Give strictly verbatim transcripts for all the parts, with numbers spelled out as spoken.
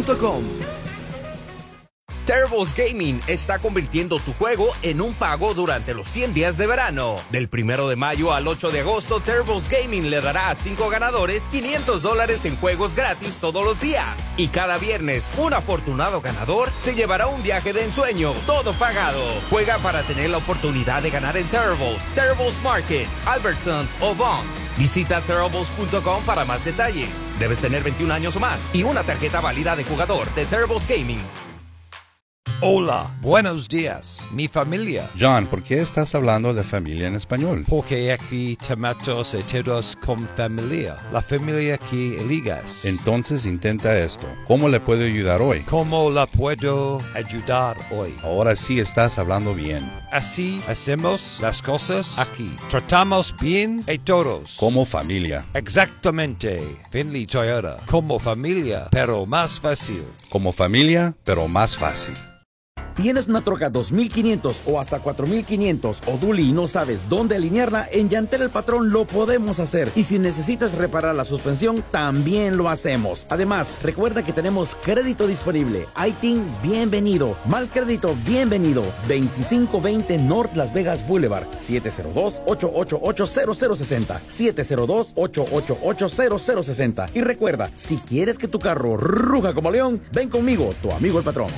punto com. Turbo's Gaming está convirtiendo tu juego en un pago durante los cien días de verano. Del primero de mayo al ocho de agosto, Turbo's Gaming le dará a cinco ganadores quinientos dólares en juegos gratis todos los días. Y cada viernes, un afortunado ganador se llevará un viaje de ensueño, todo pagado. Juega para tener la oportunidad de ganar en Turbo's, Turbo's Market, Albertsons o Vons. Visita Turbo's punto com para más detalles. Debes tener veintiún años o más y una tarjeta válida de jugador de Turbo's Gaming. Hola, buenos días, mi familia. John, ¿por qué estás hablando de familia en español? Porque aquí tomamos todos con familia. La familia que eligas. Entonces intenta esto. ¿Cómo le puedo ayudar hoy? ¿Cómo la puedo ayudar hoy? Ahora sí estás hablando bien. Así hacemos las cosas aquí. Tratamos bien a todos. Como familia. Exactamente. Finley Toyota. Como familia, pero más fácil. Como familia, pero más fácil. ¿Tienes una troca dos mil quinientos o hasta cuatro mil quinientos o dually y no sabes dónde alinearla? En Llantera El Patrón lo podemos hacer. Y si necesitas reparar la suspensión, también lo hacemos. Además, recuerda que tenemos crédito disponible. I T I N, bienvenido. Mal crédito, bienvenido. veinticinco veinte North Las Vegas Boulevard. siete cero dos, ocho ocho ocho, cero cero seis cero. siete cero dos, ocho ocho ocho, cero cero seis cero. Y recuerda, si quieres que tu carro ruja como león, ven conmigo, tu amigo el patrón.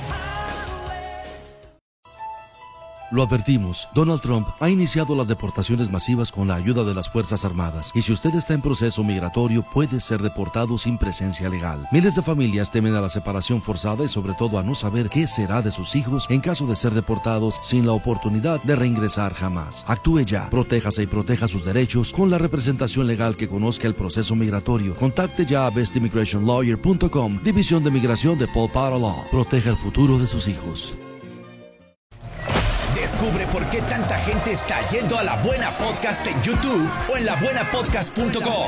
Lo advertimos, Donald Trump ha iniciado las deportaciones masivas con la ayuda de las Fuerzas Armadas. Y si usted está en proceso migratorio, puede ser deportado sin presencia legal. Miles de familias temen a la separación forzada y sobre todo a no saber qué será de sus hijos en caso de ser deportados sin la oportunidad de reingresar jamás. Actúe ya, protéjase y proteja sus derechos con la representación legal que conozca el proceso migratorio. Contacte ya a best immigration lawyer punto com, División de Migración de Paul Potter Law. Proteja el futuro de sus hijos. Descubre por qué tanta gente está yendo a La Buena Podcast en YouTube o en la buena podcast punto com.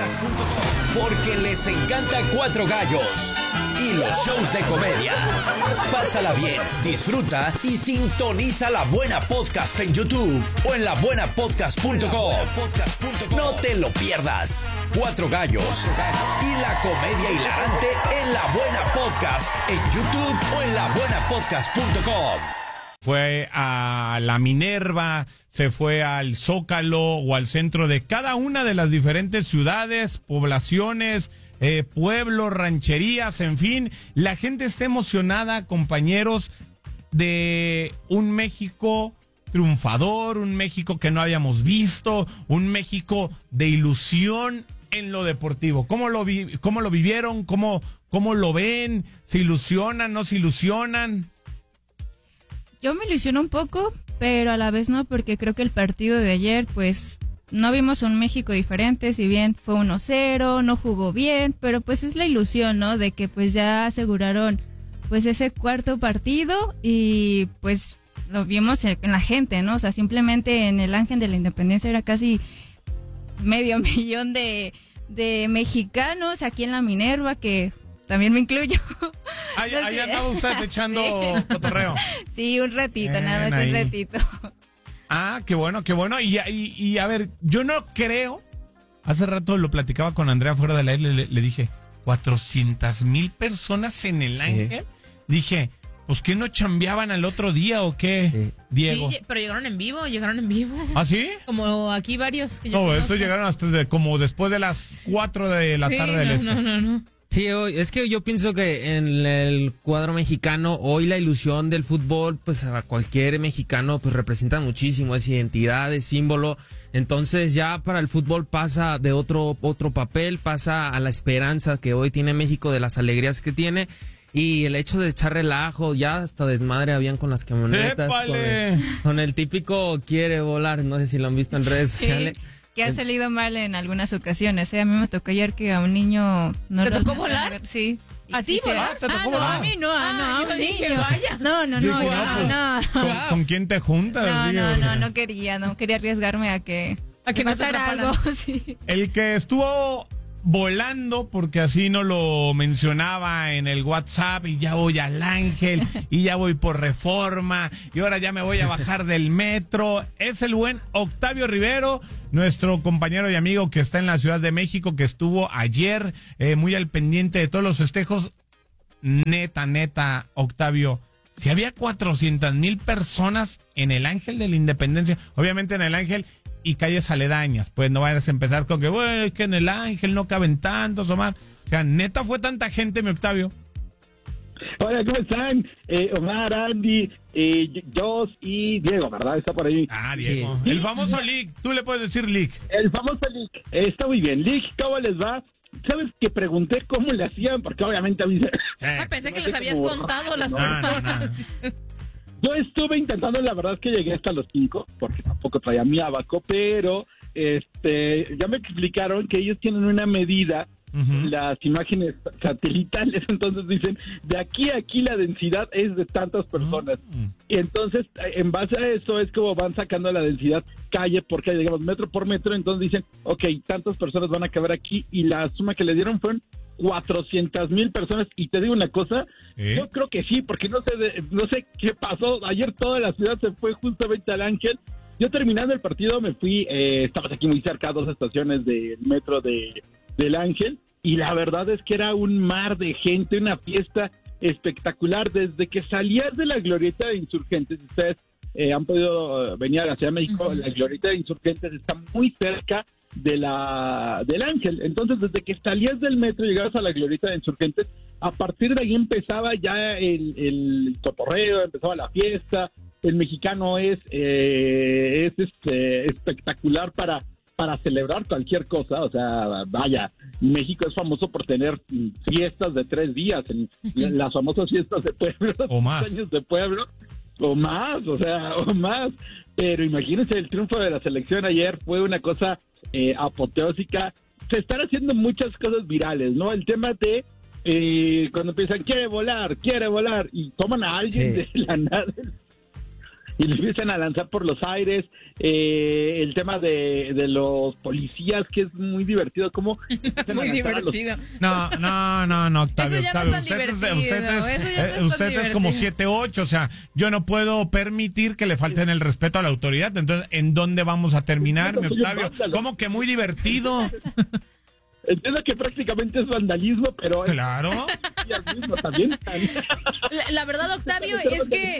Porque les encanta Cuatro Gallos y los shows de comedia. Pásala bien, disfruta y sintoniza La Buena Podcast en YouTube o en la buena podcast punto com. No te lo pierdas. Cuatro Gallos y la comedia hilarante en La Buena Podcast en YouTube o en la buena podcast punto com. Fue a la Minerva, se fue al Zócalo o al centro de cada una de las diferentes ciudades, poblaciones, eh, pueblos, rancherías, en fin. La gente está emocionada, compañeros, de un México triunfador, un México que no habíamos visto, un México de ilusión en lo deportivo. ¿Cómo lo, vi- cómo lo vivieron? ¿Cómo, cómo lo ven? ¿Se ilusionan? ¿No se ilusionan? Yo me ilusiono un poco, pero a la vez no, porque creo que el partido de ayer, pues, no vimos un México diferente, si bien fue uno cero, no jugó bien, pero pues es la ilusión, ¿no? De que pues ya aseguraron pues ese cuarto partido y pues lo vimos en la gente, ¿no? O sea, simplemente en el Ángel de la Independencia era casi medio millón de, de mexicanos aquí en la Minerva, que también me incluyo. Ahí, No ahí sé. andaba usted echando Sí. cotorreo. Sí, un ratito, Bien, nada más ahí. un ratito. Ah, qué bueno, qué bueno. Y, y, y a ver, yo no creo, hace rato lo platicaba con Andrea fuera del aire, le, le dije, cuatrocientas mil personas en el Ángel. Dije, pues ¿qué no chambeaban al otro día o qué, Sí. Diego? Sí, pero llegaron en vivo, llegaron en vivo. ¿Ah, sí? Como aquí varios que yo No, conozco. estos llegaron hasta de- como después de las cuatro de la Sí, tarde del no, este. no, no, no. Sí, hoy- es que yo pienso que en el cuadro mexicano, hoy la ilusión del fútbol, pues a cualquier mexicano, pues representa muchísimo, es identidad, es símbolo. Entonces ya para el fútbol pasa de otro, otro papel, pasa a la esperanza que hoy tiene México, de las alegrías que tiene. Y el hecho de echar relajo, ya hasta desmadre habían con las camionetas. Con ¡Épale! el, con el típico quiere volar, no sé si lo han visto en redes Sí, sociales. que ha salido mal en algunas ocasiones. ¿eh? A mí me tocó ayer que a un niño... No ¿Te lo- tocó no- volar? Sí. ¿A Sí, ti se- volar? ¿Te tocó ah, no, volar? a mí no, Ah, no, a yo un dije, niño. vaya. No, no, Digo, no, no, no, pues, no, ¿Con, con quién te juntas? no, Digo? no, no, no quería, no quería arriesgarme a que... A que me pasara atraparan. algo, sí. El que estuvo volando, porque así no lo mencionaba en el WhatsApp, y ya voy al Ángel, y ya voy por Reforma, y ahora ya me voy a bajar del metro, es el buen Octavio Rivero, nuestro compañero y amigo que está en la Ciudad de México, que estuvo ayer eh, muy al pendiente de todos los festejos. neta, neta, Octavio, si había cuatrocientas mil personas en el Ángel de la Independencia, obviamente en el Ángel y calles aledañas, pues no vayas a empezar con que, bueno, es que en el Ángel no caben tantos, Omar. O sea, neta fue tanta gente, mi Octavio. Hola, ¿cómo están? Eh, Omar, Andy, eh, Jos y Diego, ¿verdad? Está por ahí. Ah, Diego. Sí. El famoso Lick, tú le puedes decir Lick. El famoso Lick. Eh, está muy bien. Lick, ¿cómo les va? ¿Sabes que pregunté cómo le hacían? Porque obviamente a mí se... eh. ah, pensé que les habías como... contado las no, personas. No, no. Yo estuve intentando, la verdad es que llegué hasta los cinco, porque tampoco traía mi abaco, pero este ya me explicaron que ellos tienen una medida, uh-huh. las imágenes satelitales, entonces dicen, de aquí a aquí la densidad es de tantas personas. Uh-huh. Y entonces, en base a eso, es como van sacando la densidad calle por calle, digamos, metro por metro, entonces dicen, ok, tantas personas van a caber aquí, y la suma que le dieron fueron cuatrocientas mil personas, y te digo una cosa, ¿Eh? yo creo que sí, porque no sé de, no sé qué pasó, ayer toda la ciudad se fue justamente al Ángel. Yo terminando el partido me fui, eh, estabas aquí muy cerca, a dos estaciones del metro de del Ángel, y la verdad es que era un mar de gente, una fiesta espectacular, desde que salías de la glorieta de Insurgentes. Ustedes eh, han podido venir a la Ciudad de México, uh-huh. la glorieta de Insurgentes está muy cerca de la del Ángel, entonces desde que salías del metro y llegabas a la glorieta de Insurgentes, a partir de ahí empezaba ya el, el cotorreo, empezaba la fiesta. El mexicano es eh, es este, espectacular para para celebrar cualquier cosa, o sea, vaya, México es famoso por tener fiestas de tres días, en, en las famosas fiestas de pueblo, o más años de pueblo, o más, o sea, o más, pero imagínense, el triunfo de la selección ayer fue una cosa eh, apoteósica. Se están haciendo muchas cosas virales, ¿no? El tema de eh, cuando empiezan, quiere volar, quiere volar, y toman a alguien sí. de la nada y le empiezan a lanzar por los aires. Eh, el tema de, de los policías, que es muy divertido, como muy divertido. Los... No, no, no, no, Octavio. Eso ya Octavio, no es tan usted divertido. Es, usted es, Eso ya no es, usted tan es divertido. como siete ocho, o sea, yo no puedo permitir que le falten el respeto a la autoridad. Entonces, ¿en dónde vamos a terminar, mi Octavio? ¿Cómo que muy divertido? Entiendo que prácticamente es vandalismo, pero... Claro. Mismo, también. La, la verdad, Octavio, es que...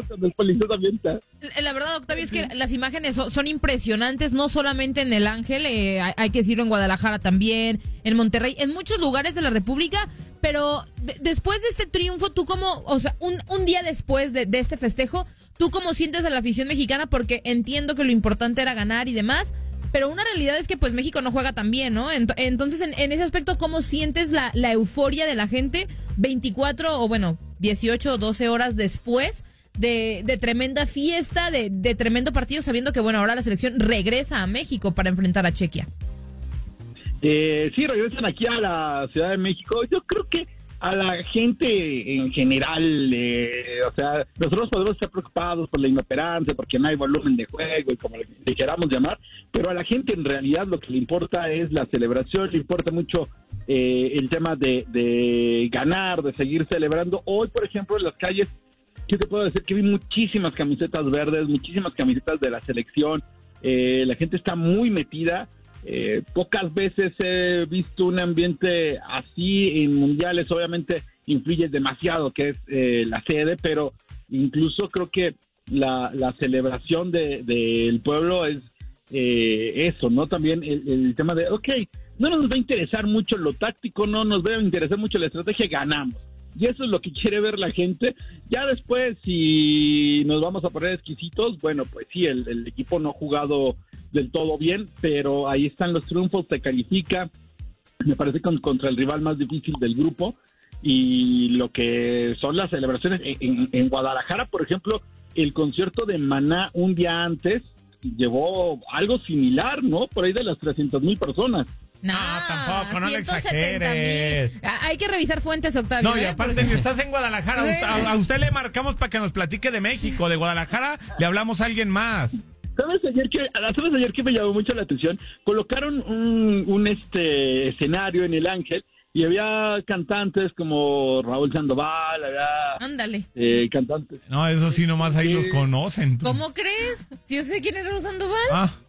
La verdad, Octavio, es que las imágenes son, son impresionantes, no solamente en el Ángel, eh, hay, hay que decirlo, en Guadalajara también, en Monterrey, en muchos lugares de la República, pero de, después de este triunfo, tú como, o sea, un, un día después de, de este festejo, ¿tú cómo sientes a la afición mexicana? Porque entiendo que lo importante era ganar y demás, pero una realidad es que pues México no juega tan bien, ¿no? Entonces, en, en ese aspecto, ¿cómo sientes la, la euforia de la gente veinticuatro o bueno, dieciocho o doce horas después de, de tremenda fiesta, de, de tremendo partido, sabiendo que bueno, ahora la selección regresa a México para enfrentar a Chequia? Eh, sí, regresan aquí a la Ciudad de México. Yo creo que a la gente en general, eh, o sea, nosotros podemos estar preocupados por la inoperancia, porque no hay volumen de juego y como le queramos llamar, pero a la gente en realidad lo que le importa es la celebración, le importa mucho eh, el tema de, de ganar, de seguir celebrando. Hoy, por ejemplo, en las calles, ¿qué te puedo decir? Que vi muchísimas camisetas verdes, muchísimas camisetas de la selección, eh, la gente está muy metida. Eh, pocas veces he visto un ambiente así en mundiales. Obviamente influye demasiado que es eh, la sede, pero incluso creo que la, la celebración del de, de pueblo es eh, eso, ¿no? También el, el tema de, ok, no nos va a interesar mucho lo táctico, no nos va a interesar mucho la estrategia, ganamos. Y eso es lo que quiere ver la gente. Ya después, si nos vamos a poner exquisitos, bueno, pues sí, el, el equipo no ha jugado del todo bien, pero ahí están los triunfos, se califica, me parece, con, contra el rival más difícil del grupo, y lo que son las celebraciones. En, en, en Guadalajara, por ejemplo, el concierto de Maná un día antes llevó algo similar, ¿no? Por ahí de las trescientas mil personas. No, tampoco, no le exageres. Hay que revisar fuentes, Octavio. No, y aparte, ¿eh? Porque... estás en Guadalajara. A, a usted le marcamos para que nos platique de México. De Guadalajara le hablamos a alguien más. ¿Sabes ayer que, ¿sabes ayer que me llamó mucho la atención? Colocaron un, un este escenario en el Ángel y había cantantes como Raúl Sandoval, había... Ándale. Eh, cantantes. No, eso sí, nomás ahí eh, los conocen. Tú. ¿Cómo crees? Si yo sé quién es Raúl Sandoval. Ah.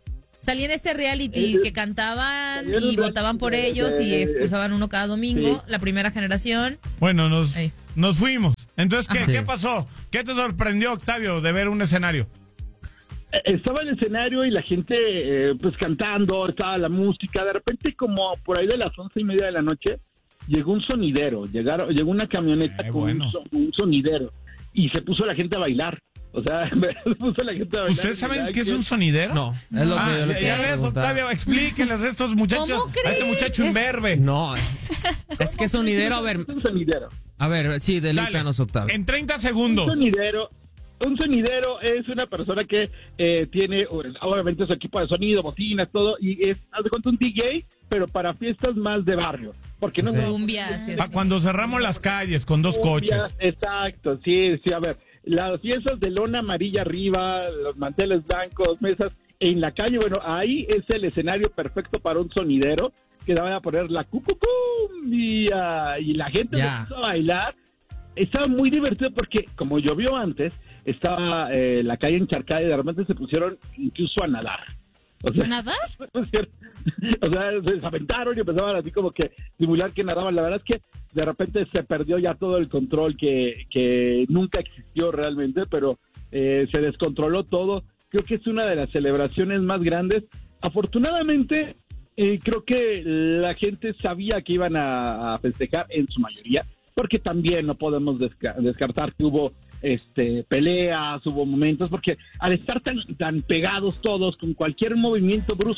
Salí en este reality que cantaban y votaban por ellos y expulsaban uno cada domingo, sí. La primera generación. Bueno, nos, nos fuimos. Entonces, ¿qué, Ajá. ¿qué pasó? ¿Qué te sorprendió, Octavio, de ver un escenario? Estaba el escenario y la gente eh, pues cantando, estaba la música, de repente como por ahí de las once y media de la noche llegó un sonidero, llegaron, llegó una camioneta eh, con bueno. un, son, un sonidero y se puso la gente a bailar. O sea, se puso la gente a bailar. ¿Ustedes saben qué es un sonidero? No, es lo ah, que yo le ya, quería ya ves, preguntar. Octavio, explíquenles a estos muchachos, ¿Cómo a este muchacho crees? imberbe. No, es que sonidero, a ver, Un sonidero. a ver, sí, delítanos, Octavio. En treinta segundos. Un sonidero. Un sonidero es una persona que eh, tiene, obviamente, su equipo de sonido, bocinas, todo, y es, haz de cuenta, un D J, pero para fiestas más de barrio. Porque no Okay. Cumbia, sí, Ah, cuando cerramos las calles con dos Cumbia, coches. Exacto, sí, sí, a ver, las fiestas de lona amarilla arriba, los manteles blancos, mesas, en la calle, bueno, ahí es el escenario perfecto para un sonidero, que van a poner la cucucumbia, y la gente Ya. empezó a bailar. Estaba muy divertido porque, como llovió antes, estaba eh, la calle encharcada y de repente se pusieron incluso a nadar. O sea, ¿Nadar? o sea, se aventaron y empezaban así como que simular que nadaban. La verdad es que de repente se perdió ya todo el control que, que nunca existió realmente, pero eh, se descontroló todo. Creo que es una de las celebraciones más grandes. Afortunadamente, eh, creo que la gente sabía que iban a, a festejar en su mayoría, porque también no podemos desca- descartar que hubo este peleas, hubo momentos, porque al estar tan, tan pegados todos, con cualquier movimiento brusco,